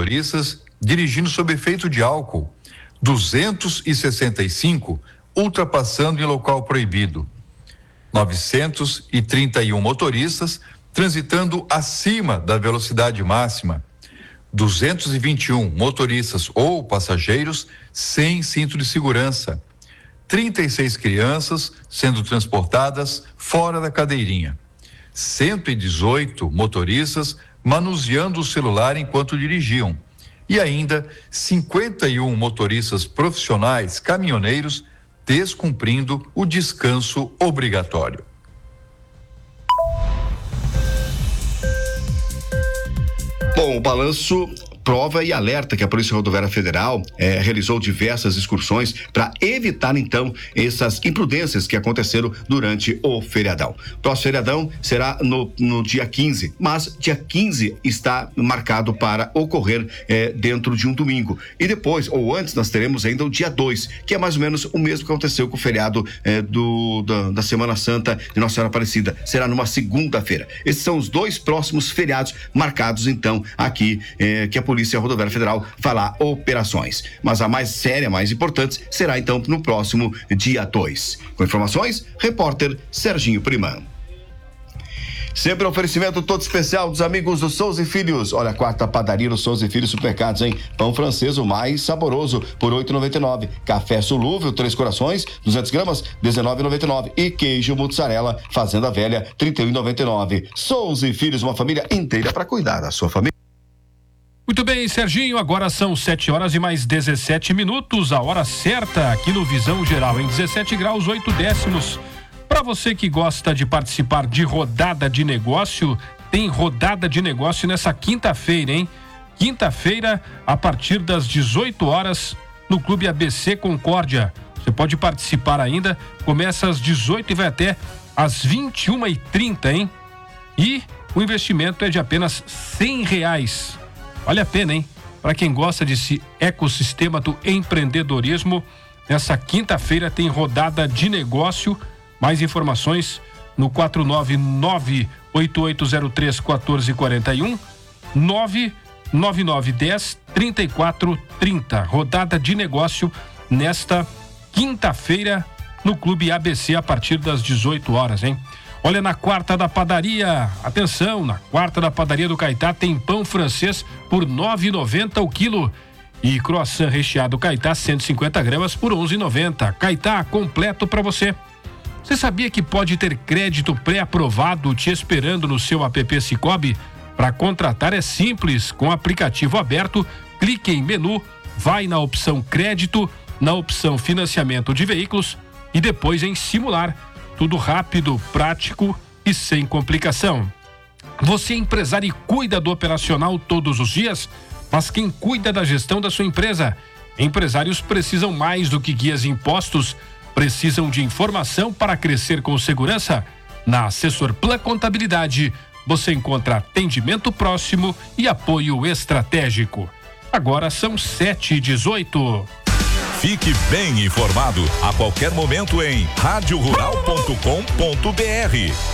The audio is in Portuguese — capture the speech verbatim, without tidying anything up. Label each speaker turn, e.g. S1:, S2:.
S1: motoristas dirigindo sob efeito de álcool, duzentos e sessenta e cinco ultrapassando em local proibido, novecentos e trinta e um motoristas transitando acima da velocidade máxima, duzentos e vinte e um motoristas ou passageiros sem cinto de segurança, trinta e seis crianças sendo transportadas fora da cadeirinha, cento e dezoito motoristas manuseando o celular enquanto dirigiam e ainda cinquenta e um motoristas profissionais caminhoneiros descumprindo o descanso obrigatório.
S2: Bom, o balanço prova e alerta que a Polícia Rodoviária Federal eh, realizou diversas excursões para evitar, então, essas imprudências que aconteceram durante o feriadão. O próximo feriadão será no, no dia quinze, mas dia quinze está marcado para ocorrer eh, dentro de um domingo. E depois, ou antes, nós teremos ainda o dia dois, que é mais ou menos o mesmo que aconteceu com o feriado eh, do, da, da Semana Santa de Nossa Senhora Aparecida. Será numa segunda-feira. Esses são os dois próximos feriados marcados, então, aqui, eh, que a Polícia Polícia Rodoviária Federal fará operações. Mas a mais séria, mais importante, será então no próximo dia dois. Com informações, repórter Serginho Prima. Sempre um oferecimento todo especial dos amigos do Souza e Filhos. Olha, a quarta padaria do Souza e Filhos Supermercados, hein? Pão francês, o mais saboroso, por oito reais e noventa e nove centavos. Café solúvel, três corações, duzentas gramas, dezenove reais e noventa e nove centavos. E queijo mussarela, Fazenda Velha, trinta e um reais e noventa e nove centavos. Souza e Filhos, uma família inteira para cuidar da sua família.
S3: Muito bem, Serginho, agora são sete horas e mais dezessete minutos, a hora certa aqui no Visão Geral, em dezessete graus, oito décimos. Para você que gosta de participar de rodada de negócio, tem rodada de negócio nessa quinta-feira, hein? Quinta-feira, a partir das dezoito horas, no Clube A B C Concórdia. Você pode participar ainda, começa às dezoito e vai até às vinte e uma e trinta, hein? E o investimento é de apenas cem reais. Vale a pena, hein? Para quem gosta desse ecossistema do empreendedorismo, nessa quinta-feira tem rodada de negócio. Mais informações no quatro nove nove, oito oito zero três, um quatro quatro um, nove nove nove um zero, três quatro três zero. Rodada de negócio nesta quinta-feira no Clube A B C a partir das dezoito horas, hein? Olha, na quarta da padaria, atenção, na quarta da padaria do Caetá tem pão francês por nove reais e noventa centavos o quilo e croissant recheado Caetá cento e cinquenta gramas por onze reais e noventa centavos. Caetá, completo para você. Você sabia que pode ter crédito pré-aprovado te esperando no seu app Sicoob? Para contratar é simples, com o aplicativo aberto, clique em menu, vai na opção crédito, na opção financiamento de veículos e depois em simular. Tudo rápido, prático e sem complicação. Você é empresário e cuida do operacional todos os dias, mas quem cuida da gestão da sua empresa? Empresários precisam mais do que guias e impostos, precisam de informação para crescer com segurança. Na Assessor Plan Contabilidade, você encontra atendimento próximo e apoio estratégico. Agora são sete e dezoito.
S4: Fique bem informado a qualquer momento em rádio rural ponto com ponto br.